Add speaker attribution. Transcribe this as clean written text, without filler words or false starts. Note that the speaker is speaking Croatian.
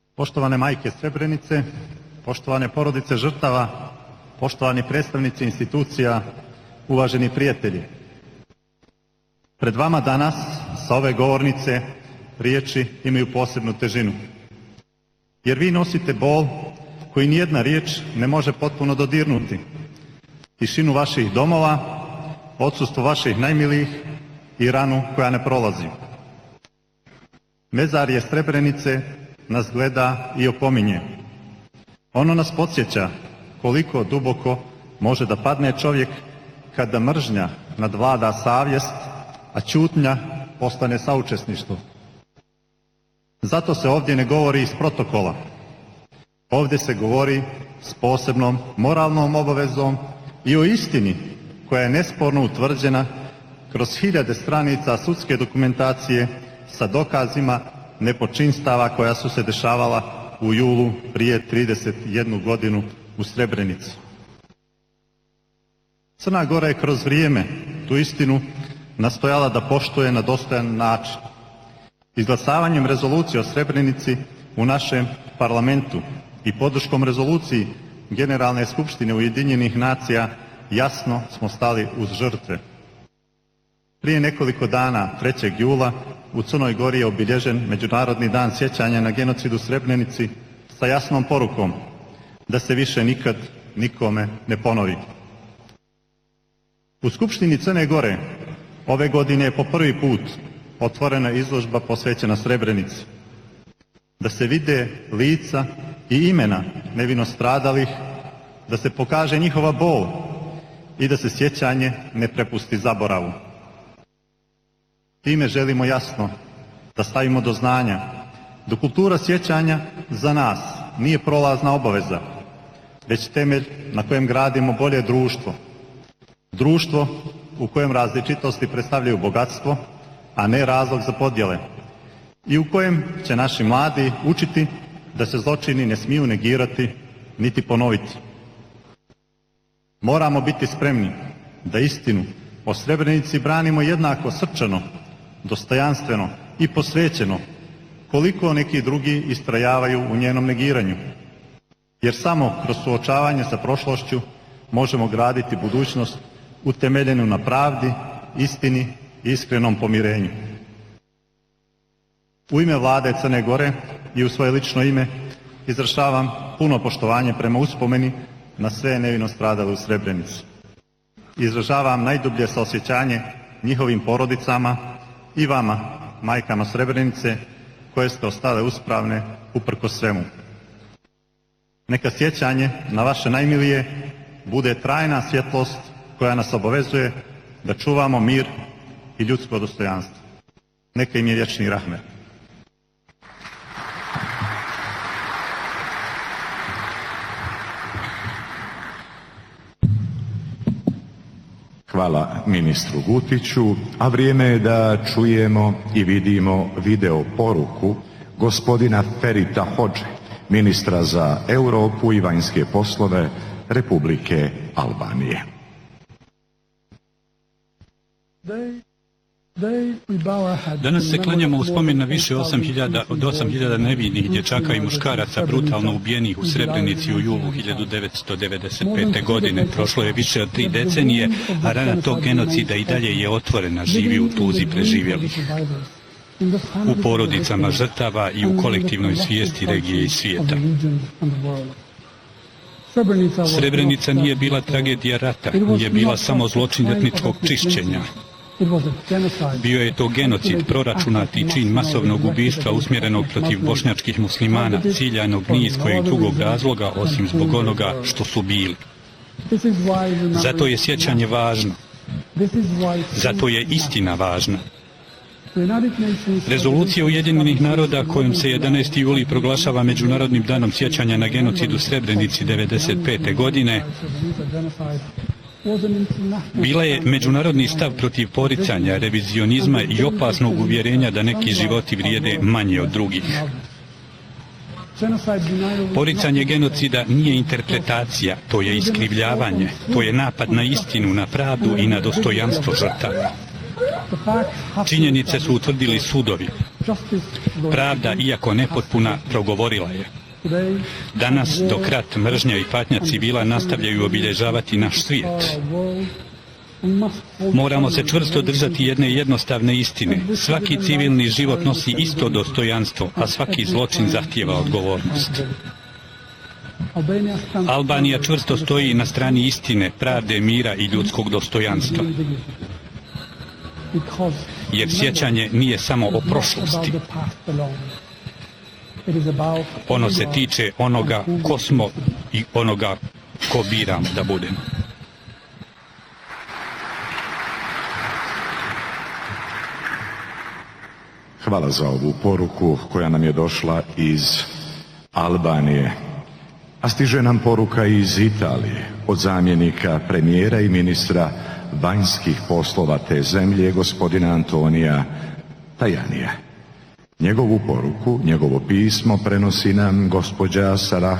Speaker 1: Poštovane majke Srebrenice, poštovane porodice žrtava, poštovani predstavnici institucija, uvaženi prijatelji. Pred vama danas, sa ove govornice, riječi imaju posebnu težinu. Jer vi nosite bol koji nijedna riječ ne može potpuno dodirnuti. Tišinu vaših domova, odsustvo vaših najmilijih i ranu koja ne prolazi. Mezarje Srebrenice nas gleda i opominje. Ono nas podsjeća koliko duboko može da padne čovjek kada mržnja nadvlada savjest, a ćutnja postane saučesništvo. Zato se ovdje ne govori iz protokola. Ovdje se govori s posebnom moralnom obavezom i o istini koja je nesporno utvrđena kroz 1000 stranica sudske dokumentacije sa dokazima nepočinstava koja su se dešavala u julu prije 31 godinu u Srebrenici. Crna Gora je kroz vrijeme tu istinu nastojala da poštuje na dostojan način. Izglasavanjem rezolucije o Srebrenici u našem parlamentu i podrškom rezoluciji Generalne skupštine Ujedinjenih nacija jasno smo stali uz žrtve. Prije nekoliko dana, 3. jula, u Crnoj Gori je obilježen Međunarodni dan sjećanja na genocid u Srebrenici sa jasnom porukom da se više nikad nikome ne ponovi. U Skupštini Crne Gore ove godine je po prvi put otvorena izložba posvećena Srebrenici. Da se vide lica i imena nevino stradalih, da se pokaže njihova bol i da se sjećanje ne prepusti zaboravu. Time želimo jasno da stavimo do znanja da kultura sjećanja za nas nije prolazna obaveza, već temelj na kojem gradimo bolje društvo. Društvo u kojem različitosti predstavljaju bogatstvo, a ne razlog za podjele. I u kojem će naši mladi učiti da se zločini ne smiju negirati niti ponoviti. Moramo biti spremni da istinu o Srebrenici branimo jednako srčano, dostojanstveno i posvećeno koliko neki drugi istrajavaju u njenom negiranju. Jer samo kroz suočavanje sa prošlošću možemo graditi budućnost utemeljenu na pravdi, istini i iskrenom pomirenju. U ime Vlade Crne Gore i u svoje lično ime izražavam puno poštovanje prema uspomeni na sve nevino stradale u Srebrenici. Izražavam najdublje saosjećanje njihovim porodicama i vama, majkama Srebrenice, koje ste ostale uspravne uprkos svemu. Neka sjećanje na vaše najmilije bude trajna svjetlost koja nas obavezuje da čuvamo mir i ljudsko dostojanstvo. Neka im je vječni rahmet.
Speaker 2: Hvala ministru Gutiću, a vrijeme je da čujemo i vidimo video poruku gospodina Ferita Hodže, ministra za Europu i vanjske poslove Republike Albanije.
Speaker 3: Danas se klanjamo u spomen na više od 8.000 nevinih dječaka i muškaraca brutalno ubijenih u Srebrenici u julu 1995. godine. Prošlo je više od 3 decenije, a rana tog genocida i dalje je otvorena, živi u tuzi preživjelih. U porodicama žrtava i u kolektivnoj svijesti regije i svijeta. Srebrenica nije bila tragedija rata, nije bila samo zločin etničkog čišćenja. Bio je to genocid, proračunati čin masovnog ubistva usmjerenog protiv bošnjačkih muslimana, ciljanog ni iz kojeg drugog razloga osim zbog onoga što su bili. Zato je sjećanje važno. Zato je istina važna. Rezolucija Ujedinjenih naroda kojom se 11. juli proglašava Međunarodnim danom sjećanja na genocid u Srebrenici 1995. godine bila je međunarodni stav protiv poricanja, revizionizma i opasnog uvjerenja da neki životi vrijede manje od drugih. Poricanje genocida nije interpretacija, to je iskrivljavanje, to je napad na istinu, na pravdu i na dostojanstvo žrtava. Činjenice su utvrdili sudovi. Pravda, iako nepotpuna, progovorila je. Danas, dok rat, mržnja i patnja civila nastavljaju obilježavati naš svijet, moramo se čvrsto držati jedne jednostavne istine. Svaki civilni život nosi isto dostojanstvo, a svaki zločin zahtijeva odgovornost. Albanija čvrsto stoji na strani istine, pravde, mira i ljudskog dostojanstva. Jer sjećanje nije samo o prošlosti. Ono se tiče onoga ko smo i onoga ko biramo da budemo.
Speaker 2: Hvala za ovu poruku koja nam je došla iz Albanije. A stiže nam poruka iz Italije od zamjenika premijera i ministra vanjskih poslova te zemlje, gospodina Antonija Tajanija. Njegovu poruku, njegovo pismo prenosi nam gospođa Sarah